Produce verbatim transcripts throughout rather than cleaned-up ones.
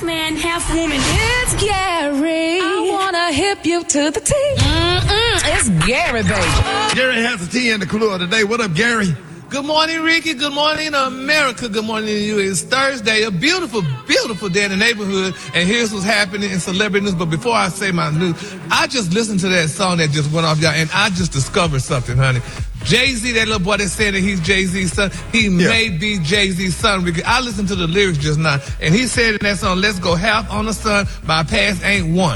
half man, half woman. It's Gary. I wanna hip you to the T. Mm-mm, it's Gary, baby. Gary has the tea in the clue of the day. What up, Gary? Good morning, Ricky. Good morning, America. Good morning to you. It's Thursday, a beautiful, beautiful day in the neighborhood. And here's what's happening in celebrity news. But before I say my news, I just listened to that song that just went off, y'all, and I just discovered something, honey. Jay-Z, that little boy that said that he's Jay-Z's son, he yeah. may be Jay-Z's son. Ricky. I listened to the lyrics just now, and he said in that song, let's go half on the son, my past ain't one.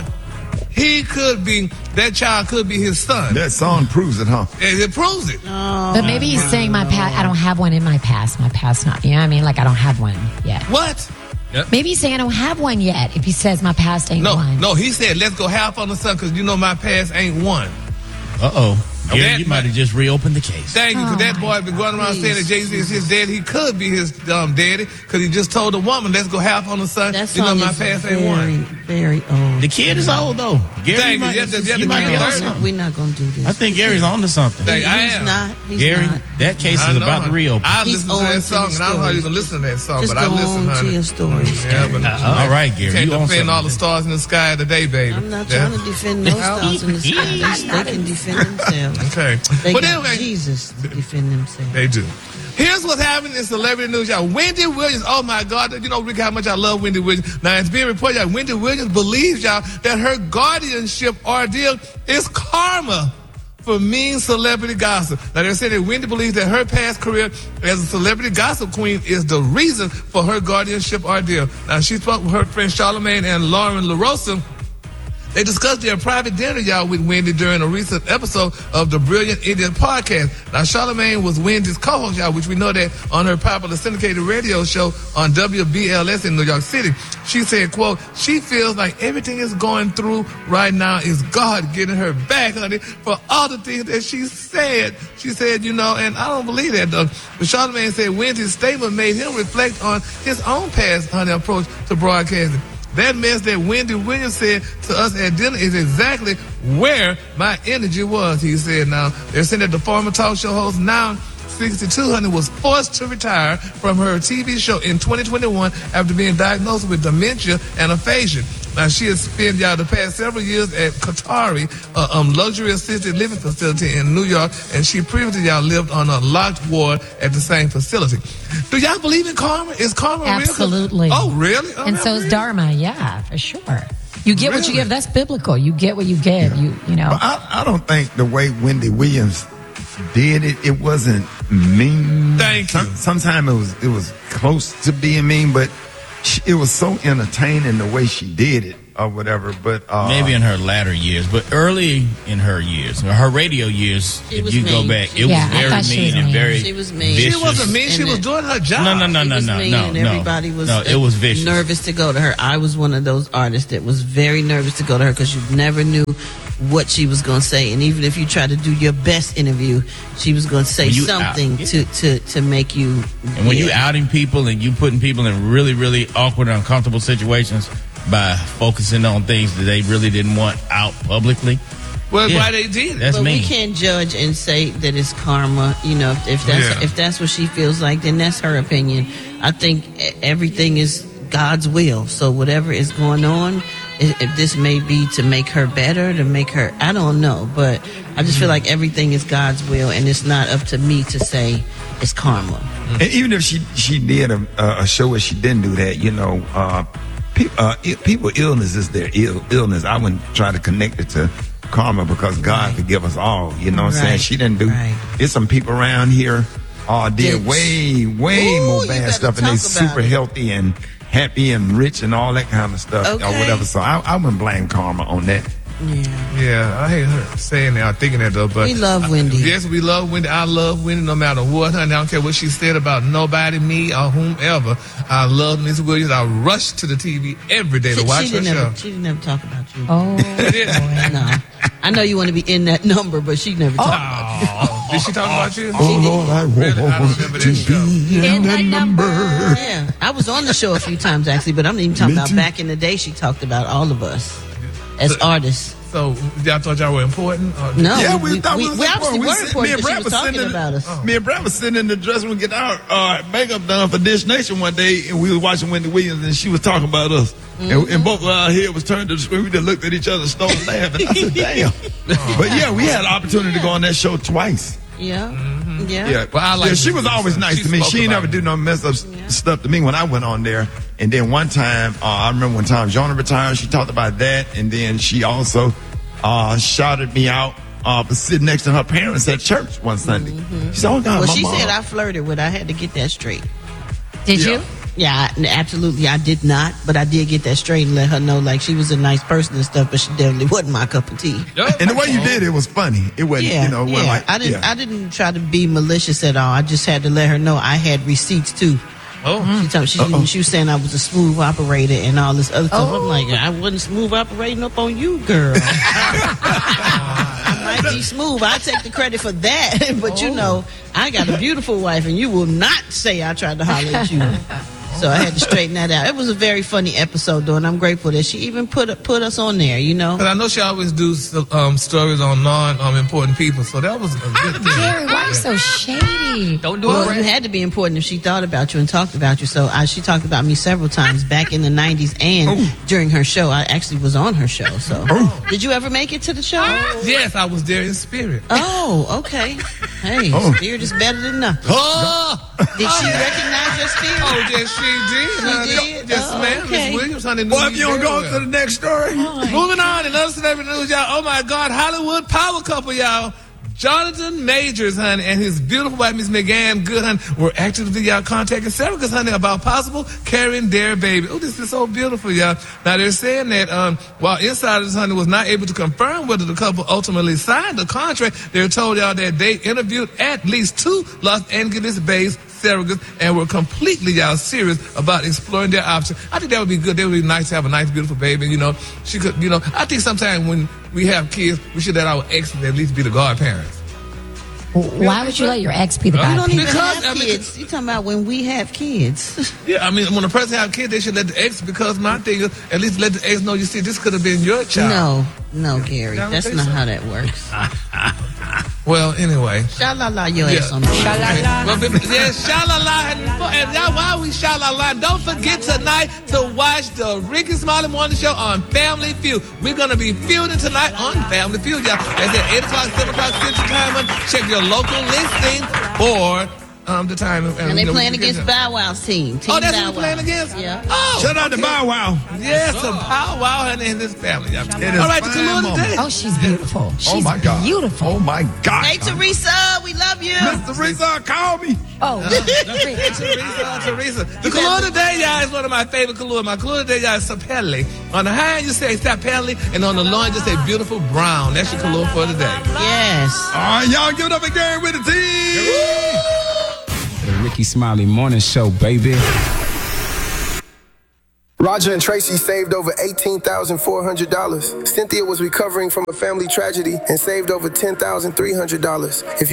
He could be, that child could be his son. That song proves it, huh? It, it proves it. Oh, but maybe he's saying my past, I don't have one in my past. My past not, you know what I mean? Like I don't have one yet. What? Yep. Maybe he's saying I don't have one yet if he says my past ain't no, one. No, he said let's go half on the son because you know my past ain't one. Uh-oh. Yeah, you might have just reopened the case. Thank you, because oh that boy been going around please. saying that Jay-Z is his daddy. He could be his um, daddy because he just told the woman, let's go half on the son. That you know song my is past very, ain't one. very old. The kid is old, though. Gary Thank might, you. Yes, yes, you yes, might be on yes. something. We're not going to do this. I think Gary's on to something. Thank, He- I he's am. not. He's Gary, not. that case I is know, about to honey. reopen. I He's listened to on that to song, his and I don't know how you stories. can listen to that song, Just but I go listen, on honey. to your stories. Yeah, but Uh, all right, Gary. can't You on defend all the something. stars in the sky today, baby. I'm not Yeah. trying to defend no stars in the sky. They, they can defend themselves. Okay. They But got anyway, Jesus to defend themselves. they do. Here's what's happening in celebrity news, y'all. Wendy Williams, oh my God, you know, Rick, how much I love Wendy Williams. Now, it's being reported, y'all, Wendy Williams believes, y'all, that her guardianship ordeal is karma for mean celebrity gossip. Now, they're saying that Wendy believes that her past career as a celebrity gossip queen is the reason for her guardianship ordeal. Now, she spoke with her friend Charlamagne and Lauren LaRosa. They discussed their private dinner, y'all, with Wendy during a recent episode of the Brilliant Indian podcast. Now, Charlamagne was Wendy's co-host, y'all, which we know that on her popular syndicated radio show on W B L S in New York City. She said, quote, she feels like everything is going through right now is God getting her back, honey, for all the things that she said. She said, you know, and I don't believe that, though. But Charlamagne said Wendy's statement made him reflect on his own past, honey, approach to broadcasting. That mess that Wendy Williams said to us at dinner is exactly where my energy was, he said. Now, they're saying that the former talk show host, now sixty-two, honey, was forced to retire from her T V show in twenty twenty-one after being diagnosed with dementia and aphasia. Now, she has spent, y'all, the past several years at Qatari, a um, luxury assisted living facility in New York, and she previously, y'all, lived on a locked ward at the same facility. Do y'all believe in karma? Is karma Absolutely. real? Oh, really? Oh, and so is Dharma, yeah, for sure. You get what you Really? give. That's biblical. You get what you give. You you know. But I, I don't think the way Wendy Williams did it, it wasn't mean. Thank you. Some, sometimes it was it was close to being mean, but she, it was so entertaining the way she did it or whatever. But uh, Maybe in her latter years, but early in her years, her radio years, She if was you go mean. back, She- it Yeah, I was thought very she mean was and mean. very She was mean. vicious. She wasn't mean. She And was it- doing her job. No, no, no, It no, was no, mean no, and no. everybody was, no, it was vicious. nervous to go to her. I was one of those artists that was very nervous to go to her because you never knew what she was going to say. And even if you tried to do your best interview, she was going to say When you something out- yeah. to, to, to make you. And when you yeah. outing people and you putting people in really, really awkward and uncomfortable situations by focusing on things that they really didn't want out publicly, Well, yeah, why they did it. that's But mean. we can't judge and say that it's karma. You know, if, if that's Yeah. if that's what she feels like, then that's her opinion. I think e- everything is God's will. So whatever is going on, if, if this may be to make her better, to make her, I don't know. But I just feel like everything is God's will, and it's not up to me to say it's karma. and even if she she did a, a show where she didn't do that, you know, uh, pe- uh, I- people illness is their Ill, illness. I wouldn't try to connect it to karma because God Right. could give us all. You know what I'm saying? Right. She didn't do. Right. There's some people around here uh, did Did- way way Ooh, more you bad better stuff, and they talk about super it. healthy and happy and rich and all that kind of stuff or Okay. whatever. So I, I wouldn't blame karma on that. Yeah. Yeah, I hate her saying that, or thinking that, though. But We love Wendy. Yes, we love Wendy. I love Wendy no matter what, honey. I don't care what she said about nobody, me, or whomever. I love Miss Williams. I rush to the T V every day to She, watch she her didn't show. ever, she didn't ever talk about you. Oh, No. I know you want to be in that number, but she never talked about you. Oh, did she talk about you? Oh Lord, I Really? I don't want remember to that show. be in that number. Yeah, I was on the show a few times actually, but I'm not even talking Me about too. back in the day. She talked about all of us as artists. So y'all thought y'all were important? Or No, Yeah, we, we, thought we, we, was we important. obviously We were sit- important me and because she Brad was was talking sitting in about the, us. Me and Brad was sitting in the dressing room getting our uh, makeup done for Dish Nation one day, and we were watching Wendy Williams, and she was talking about us. Mm-hmm. And, and both of our head was turned to the screen. We just looked at each other and started laughing. I said, damn. But yeah, we had an opportunity to go on that show twice. Yeah, yeah. Yeah, Well, I like yeah, she was Wendy always Williams. nice She to me. spoke She ain't about never me. do no mess up s stuff to me when I went on there. And then one time, uh, I remember one time Jonah retired, she talked about that. And then she also uh, shouted me out uh, for sitting next to her parents at church one Sunday. She said, oh, God, Well, my she mom. said I flirted with her. I had to get that straight. Did Yeah. you? Yeah, I, absolutely. I did not, but I did get that straight and let her know like she was a nice person and stuff, but she definitely wasn't my cup of tea. And the way you did it was funny. It wasn't, Yeah, you know, it wasn't yeah. like, I didn't. yeah. I didn't try to be malicious at all. I just had to let her know I had receipts too. Oh. She told she, she was saying I was a smooth operator and all this other stuff. I'm like, I wasn't smooth operating up on you, girl. I might be smooth. I take the credit for that, but you know, I got a beautiful wife, and you will not say I tried to holler at you. So I had to straighten that out. It was a very funny episode, though, and I'm grateful that she even put put us on there. You know. But I know she always do um, stories on non-important people, so that was a good thing. Gary, why are you so shady? Don't do Well, it, you Brad. had to be important if she thought about you and talked about you. So I, she talked about me several times back in the nineties and during her show. I actually was on her show. So did you ever make it to the show? Yes, I was there in spirit. Oh, okay. Hey, Oh. spirit is better than nothing. Oh, Did she recognize your spirit? oh yes, she did. honey. did? Yes, Oh, ma'am. okay. Miss Williams, honey. knew Boy, if me you don't very go well. to the next story. Moving on, another celebrity news, y'all. Oh my God, Hollywood power couple, y'all. Jonathan Majors, honey, and his beautiful wife, Miss Megan Good, honey, were actively, y'all, contacting Sarah, honey, about possible carrying their baby. Oh, this is so beautiful, y'all. Now, they're saying that um, while insiders, honey, was not able to confirm whether the couple ultimately signed the contract, they're told, y'all, that they interviewed at least two Los Angeles-based surrogates and were completely, y'all, serious about exploring their options. I think that would be good. That would be nice to have a nice, beautiful baby. You know, she could, you know, I think sometimes when we have kids, we should let our exes at least be the godparents. Why would you let your ex be the You guy? don't even Because, have I mean- kids. You talking about when we have kids? Yeah, I mean, when a person have kids, they should let the ex, because my thing is, at least let the ex know, you see, this could have been your child. No, no, Gary. don't That's think not so. how that works. Well, anyway. Sha-la-la your ass on the Sha-la-la. Well, baby, yeah, sha-la-la. And, and y'all, while we sha-la-la, don't forget tonight to watch the Ricky Smiley Morning Show on Family Feud. We're going to be feuding tonight on Family Feud, y'all. That's at eight o'clock, seven o'clock Central Time. Check your local listing for um, the time. And they you know, playing we can against get Bow Wow's team. team Oh, that's Bow what we're playing Wow. against? Yeah. Oh, Shout out to okay. Bow Wow. Yes, a Bow Wow and his family. Y'all. It is All right, the fine Kahlua moment. today. Oh, she's beautiful. She's Oh, my God. beautiful. Oh, my God. Hey, Teresa, we love you. Mister Rizzo, call me. Oh, Teresa, Teresa. The Kahlua today, y'all, is one of my favorite Kahlua. My Kahlua today, y'all, is Sapelli. On the high end, you say Sapelli, and on the low end, you say beautiful brown. That's your Kahlua for today. Yes. All right, y'all give it up again with the team. The Ricky Smiley Morning Show, baby. Roger and Tracy saved over eighteen thousand four hundred dollars. Cynthia was recovering from a family tragedy and saved over ten thousand three hundred dollars. If you